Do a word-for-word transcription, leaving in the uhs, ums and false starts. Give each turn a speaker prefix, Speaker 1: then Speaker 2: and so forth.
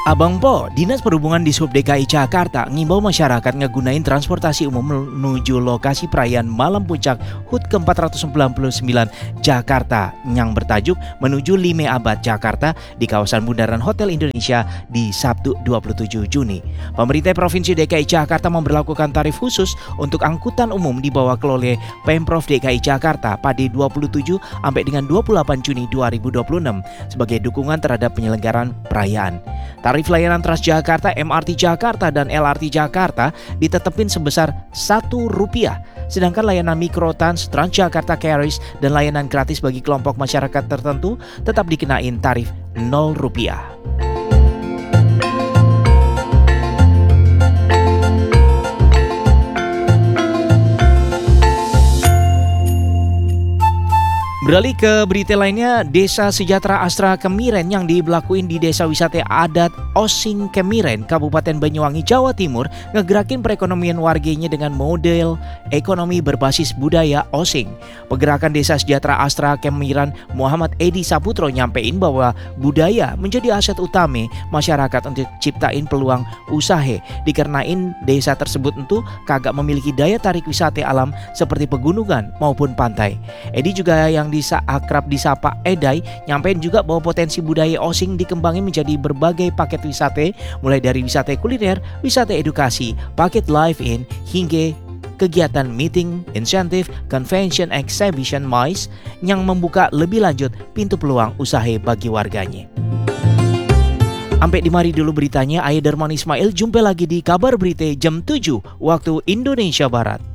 Speaker 1: Abang Po, Dinas Perhubungan di Sub D K I Jakarta ngimbau masyarakat ngegunain transportasi umum menuju lokasi perayaan Malam Puncak H U T ke empat ratus sembilan puluh sembilan Jakarta yang bertajuk Menuju Lime Abad Jakarta di kawasan Bundaran Hotel Indonesia di Sabtu dua puluh tujuh Juni. Pemerintah Provinsi D K I Jakarta memberlakukan tarif khusus untuk angkutan umum di bawah kelola Pemprov D K I Jakarta pada dua puluh tujuh sampai dengan dua puluh delapan Juni dua ribu dua puluh enam sebagai dukungan terhadap penyelenggaraan perayaan. Tarif layanan Transjakarta, M R T Jakarta, dan L R T Jakarta ditetapin sebesar satu rupiah. Sedangkan layanan Mikrotrans, Transjakarta Carries, dan layanan gratis bagi kelompok masyarakat tertentu tetap dikenain tarif nol rupiah. Beralih ke berita lainnya, Desa Sejahtera Astra Kemiren yang dibelakuin di Desa Wisata Adat Osing Kemiren, Kabupaten Banyuwangi, Jawa Timur, ngegerakin perekonomian warganya dengan model ekonomi berbasis budaya Osing. Pegerakan Desa Sejahtera Astra Kemiren Muhammad Edi Saputro nyampein bahwa budaya menjadi aset utama masyarakat untuk ciptain peluang usaha, dikarenain desa tersebut tentu kagak memiliki daya tarik wisata alam seperti pegunungan maupun pantai. Edi juga yang bisa akrab disapa Edai nyampein juga bahwa potensi budaya Osing dikembangin menjadi berbagai paket wisata, mulai dari wisata kuliner, wisata edukasi, paket live-in, hingga kegiatan meeting, insentif, convention, exhibition, MICE yang membuka lebih lanjut pintu peluang usaha bagi warganya. Sampai di mari dulu beritanya. Aya Darman Ismail, jumpa lagi di kabar berita jam tujuh waktu Indonesia Barat.